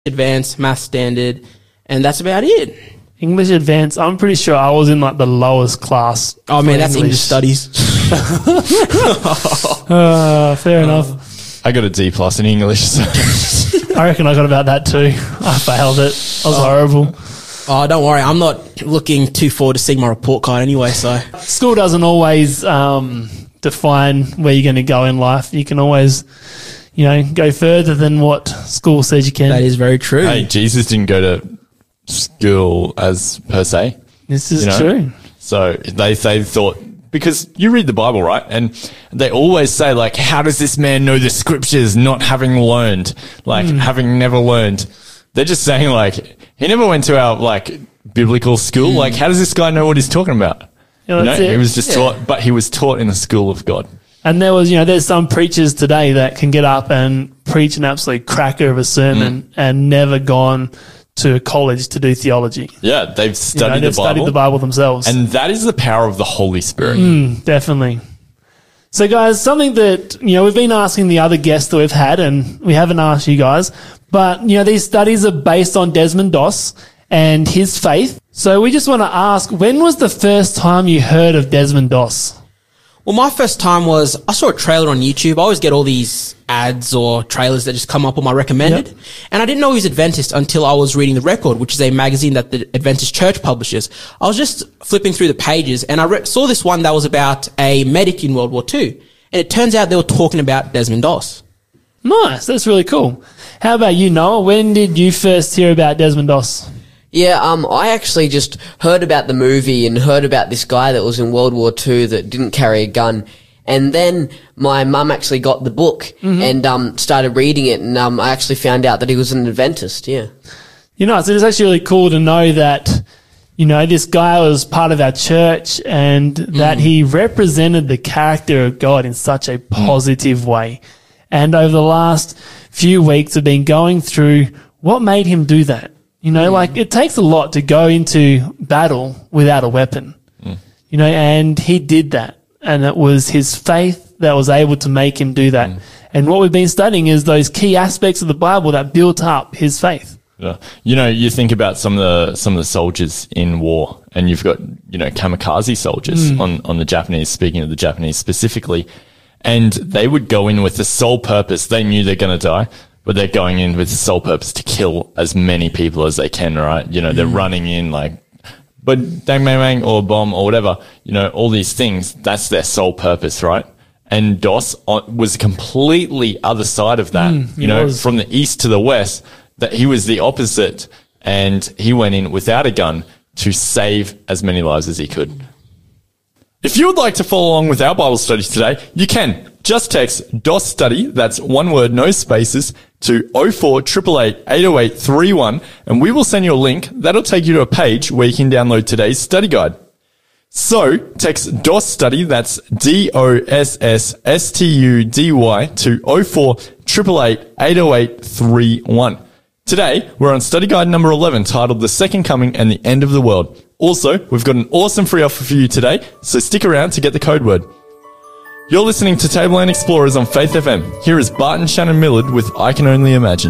Advanced, Math Standard, and that's about it. English Advanced, I'm pretty sure I was in like the lowest class. Oh man, that's English studies. Fair enough. I got a D+ in English. So. I reckon I got about that too. I failed it. I was horrible. Oh, don't worry. I'm not looking too forward to seeing my report card anyway, so. School doesn't always define where you're going to go in life. You can always, go further than what school says you can. That is very true. Hey, Jesus didn't go to school as per se. This is true. So they thought, because you read the Bible, right? And they always say, like, how does this man know the scriptures not having learned, having never learned? They're just saying, like, he never went to our, biblical school. Like, how does this guy know what he's talking about? Yeah, that's it. He was just taught, but he was taught in the school of God. And there was, there's some preachers today that can get up and preach an absolute cracker of a sermon and never gone to college to do theology. Yeah, they've studied they've studied the Bible themselves. And that is the power of the Holy Spirit. Definitely. So guys, something that, we've been asking the other guests that we've had, and we haven't asked you guys, but, these studies are based on Desmond Doss and his faith. So we just want to ask, when was the first time you heard of Desmond Doss? Well, my first time was, I saw a trailer on YouTube. I always get all these ads or trailers that just come up on my recommended. Yep. And I didn't know he was Adventist until I was reading The Record, which is a magazine that the Adventist Church publishes. I was just flipping through the pages and I saw this one that was about a medic in World War II. And it turns out they were talking about Desmond Doss. Nice. That's really cool. How about you, Noah? When did you first hear about Desmond Doss? Yeah, I actually just heard about the movie and heard about this guy that was in World War II that didn't carry a gun. And then my mum actually got the book and started reading it, and I actually found out that he was an Adventist, yeah. So it's actually really cool to know that, this guy was part of our church and that he represented the character of God in such a positive way. And over the last few weeks I've been going through what made him do that. It takes a lot to go into battle without a weapon, and he did that. And it was his faith that was able to make him do that. And what we've been studying is those key aspects of the Bible that built up his faith. Yeah. You think about some of the soldiers in war, and you've got, kamikaze soldiers on the Japanese, speaking of the Japanese specifically, and they would go in with the sole purpose. They knew they're going to die, but they're going in with the sole purpose to kill as many people as they can, right? They're running in but dang, bang, bang, or bomb or whatever, all these things, that's their sole purpose, right? And Doss was completely other side of that, from the east to the west, that he was the opposite, and he went in without a gun to save as many lives as he could. If you would like to follow along with our Bible studies today, you can. Just text DOS study, that's one word, no spaces, to 048888 808 31, and we will send you a link that'll take you to a page where you can download today's study guide. So, text DOS study, that's DOSSSTUDY, to 048888 808 31. Today, we're on study guide number 11, titled The Second Coming and the End of the World. Also, we've got an awesome free offer for you today, so stick around to get the code word. You're listening to Tableland Explorers on Faith FM. Here is Bart and Shannon Millard with I Can Only Imagine.